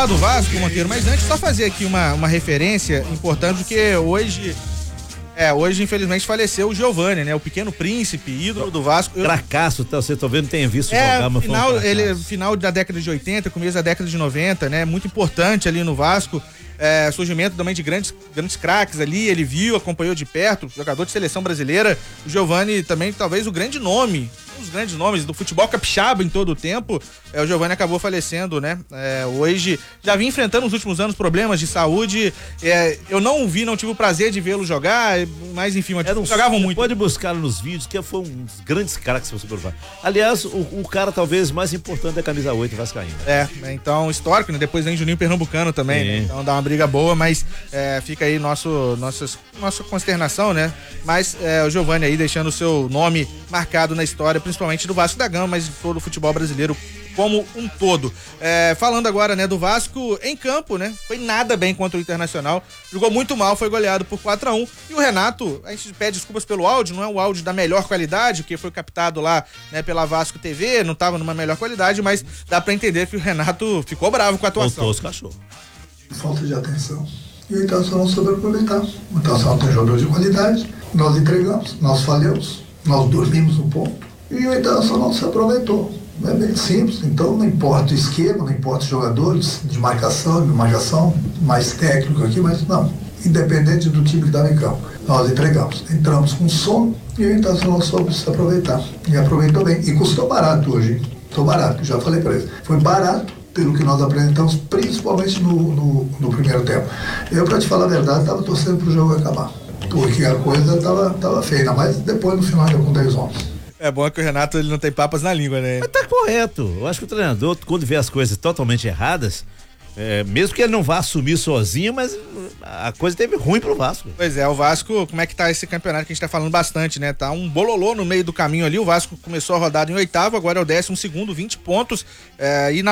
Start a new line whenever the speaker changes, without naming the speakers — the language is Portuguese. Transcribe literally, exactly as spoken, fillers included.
falar do Vasco, Monteiro, mas antes só fazer aqui uma, uma referência importante, porque hoje, é, hoje infelizmente faleceu o Giovani, né? O Pequeno Príncipe, ídolo do Vasco. Eu...
Cracaço, tá, você tá vendo, tem visto
é,
jogar, mas
final,
foi um
ele final da década de oitenta, começo da década de noventa, né? Muito importante ali no Vasco. É, surgimento também de grandes, grandes craques ali, ele viu, acompanhou de perto, jogador de seleção brasileira. O Giovani também, talvez o grande nome, um dos grandes nomes do futebol capixaba em todo o tempo. É, o Giovani acabou falecendo, né? É, hoje, já vinha enfrentando nos últimos anos problemas de saúde. É, eu não vi, não tive o prazer de vê-lo jogar, mas enfim,
Era um,
jogavam muito.
Pode buscar nos vídeos, que foi um dos grandes craques que você provar. Aliás, o, o cara talvez mais importante da camisa oito vascaína.
É, então histórico, né? Depois vem Juninho Pernambucano também, né? Então dá uma briga boa, mas é, fica aí nosso, nossas, nossa consternação, né? Mas é, o Giovani aí deixando o seu nome marcado na história, principalmente do Vasco da Gama, mas de todo o futebol brasileiro como um todo. É, falando agora, né, do Vasco em campo, né? Foi nada bem contra o Internacional, jogou muito mal, foi goleado por quatro a um, e o Renato, a gente pede desculpas pelo áudio, não é o áudio da melhor qualidade, que foi captado lá, né, pela Vasco T V, não estava numa melhor qualidade, mas dá pra entender que o Renato ficou bravo com a atuação.
Voltou os cachorros.
Falta de atenção. E o Internacional soube aproveitar. O Internacional tem jogador de qualidade, nós entregamos, nós falhamos, nós dormimos um pouco, e o Internacional se aproveitou. É bem simples, então não importa o esquema, não importa os jogadores de marcação, de marcação, mais técnico aqui, mas não, independente do time que estava em campo, nós entregamos, entramos com sono e o Internacional soube se aproveitar, e aproveitou bem, e custou barato hoje, hein? Custou barato, já falei para eles, foi barato pelo que nós apresentamos, principalmente no, no, no primeiro tempo. Eu, para te falar a verdade, estava torcendo para o jogo acabar, porque a coisa estava tava feia, mas depois no final deu com dez homens.
É bom que o Renato ele não tem papas na língua, né?
Mas tá correto. Eu acho que o treinador, quando vê as coisas totalmente erradas, é, mesmo que ele não vá assumir sozinho, mas a coisa teve ruim pro Vasco.
Pois é, o Vasco, como é que tá esse campeonato que a gente tá falando bastante, né? Tá um bololô no meio do caminho ali, o Vasco começou a rodada em oitavo, agora é o décimo segundo, vinte pontos, é, e na